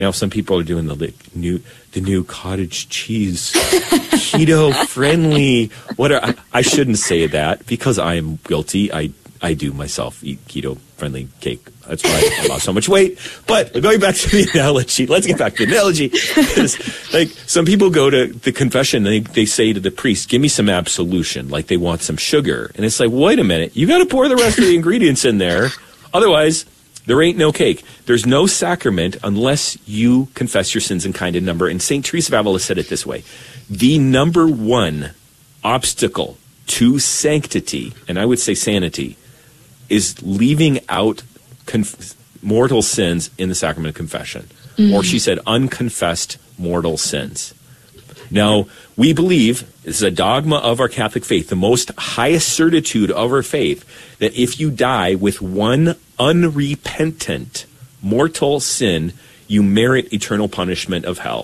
Now some people are doing the new cottage cheese, keto friendly. I shouldn't say that because I am guilty. I do myself eat keto friendly cake. That's why I lost so much weight. But going back to the analogy, let's get back to the analogy. Like some people go to the confession and they say to the priest, give me some absolution, like they want some sugar. And it's like, wait a minute, you got to pour the rest of the ingredients in there. Otherwise, there ain't no cake. There's no sacrament unless you confess your sins in kind and number. And St. Teresa of Avila said it this way. The number one obstacle to sanctity, and I would say sanity, is leaving out mortal sins in the sacrament of confession. Or she said unconfessed mortal sins. Now, we believe, this is a dogma of our Catholic faith, the most highest certitude of our faith, that if you die with one unrepentant mortal sin, you merit eternal punishment of hell.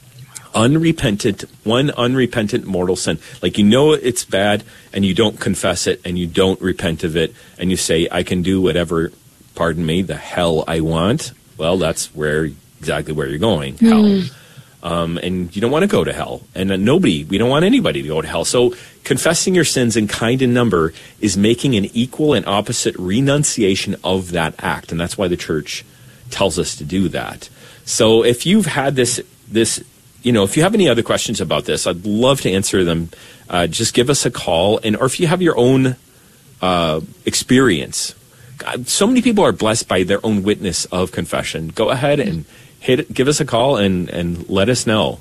One unrepentant mortal sin. Like you know it's bad and you don't confess it and you don't repent of it and you say, I can do whatever, pardon me, the hell I want. Well, that's exactly where you're going, hell. And you don't want to go to hell. And we don't want anybody to go to hell. So confessing your sins in kind and number is making an equal and opposite renunciation of that act. And that's why the church tells us to do that. So if you've had this, if you have any other questions about this, I'd love to answer them. Just give us a call. Or if you have your own experience, so many people are blessed by their own witness of confession. Go ahead and give us a call and let us know.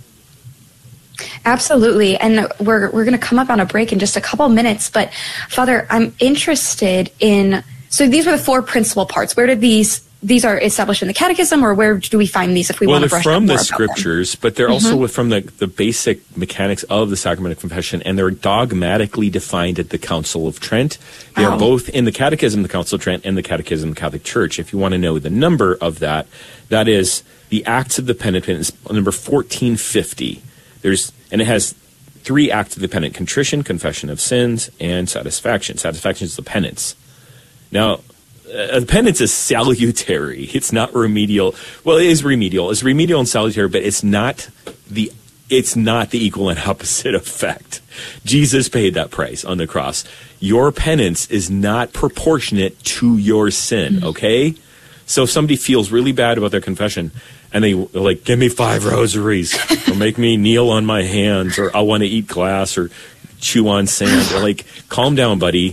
Absolutely. And we're going to come up on a break in just a couple minutes. But Father, I'm interested in, so these were the four principal parts. Where did these are established in the catechism, or where do we find these if we want to brush up more about them? Well, they're from the scriptures, but they're also from the basic mechanics of the sacrament of confession, and they're dogmatically defined at the Council of Trent. They are both in the Catechism of the Council of Trent and the Catechism of the Catholic Church. If you want to know the number of that is the Acts of the Penitent, is number 1450. And it has 3 acts of the penitent: contrition, confession of sins, and satisfaction. Satisfaction is the penance. Now, the penance is salutary. It's not remedial. Well, it is remedial. It's remedial and salutary, but it's not the equal and opposite effect. Jesus paid that price on the cross. Your penance is not proportionate to your sin, okay? So if somebody feels really bad about their confession and they're like, give me 5 rosaries or make me kneel on my hands or I want to eat glass or chew on sand, they're like, calm down, buddy.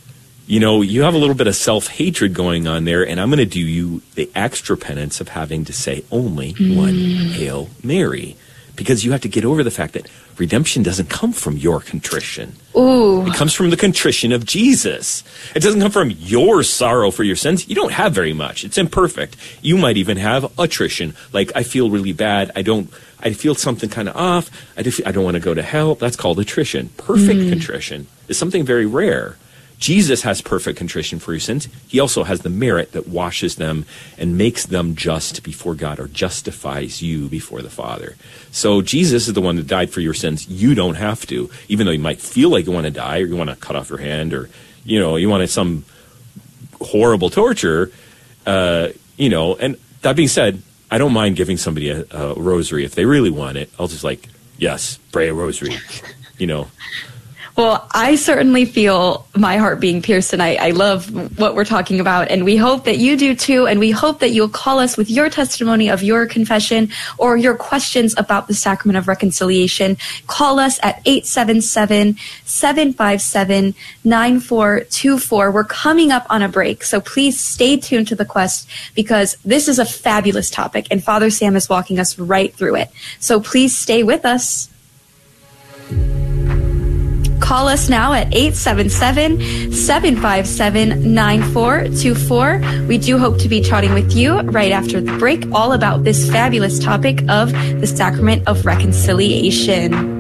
You have a little bit of self-hatred going on there, and I'm going to do you the extra penance of having to say only one Hail Mary, because you have to get over the fact that redemption doesn't come from your contrition. Ooh. It comes from the contrition of Jesus. It doesn't come from your sorrow for your sins. You don't have very much. It's imperfect. You might even have attrition, like I feel really bad. I feel something kind of off. I don't want to go to hell. That's called attrition. Perfect contrition is something very rare. Jesus has perfect contrition for your sins. He also has the merit that washes them and makes them just before God, or justifies you before the Father. So Jesus is the one that died for your sins. You don't have to, even though you might feel like you want to die, or you want to cut off your hand, or you wanted some horrible torture. And that being said, I don't mind giving somebody a rosary if they really want it. I'll just yes, pray a rosary. Well, I certainly feel my heart being pierced, and I love what we're talking about, and we hope that you do too, and we hope that you'll call us with your testimony of your confession or your questions about the Sacrament of Reconciliation. Call us at 877-757-9424. We're coming up on a break, so please stay tuned to The Quest, because this is a fabulous topic, and Father Sam is walking us right through it. So please stay with us. Call us now at 877-757-9424. We do hope to be chatting with you right after the break, all about this fabulous topic of the Sacrament of Reconciliation.